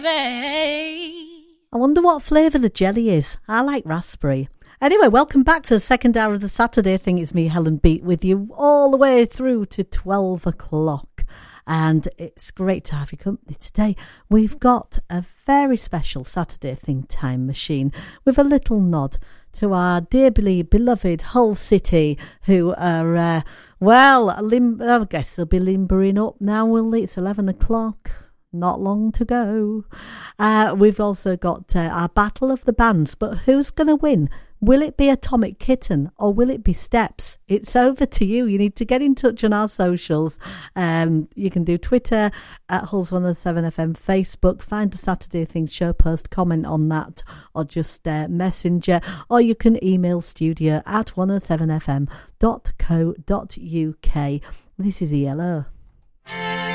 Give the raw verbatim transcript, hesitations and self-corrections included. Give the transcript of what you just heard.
I wonder what flavour the jelly is. I like raspberry. Anyway, welcome back to the second hour of the Saturday thing. It's me, Helen Beat, with you all the way through to twelve o'clock. And it's great to have your company today. We've got a very special Saturday thing time machine with a little nod to our dearly beloved Hull City, who are, uh, well, lim- I guess they'll be limbering up now, will they? It's eleven o'clock. Not long to go. Uh, we've also got uh, our battle of the bands, but who's going to win? Will it be Atomic Kitten or will it be Steps? It's over to you. You need to get in touch on our socials. Um, you can do Twitter at Hulls one oh seven F M, Facebook, find the Saturday Thing show post, comment on that, or just uh, messenger, or you can email studio at one oh seven f m dot co dot uk. This is E L O.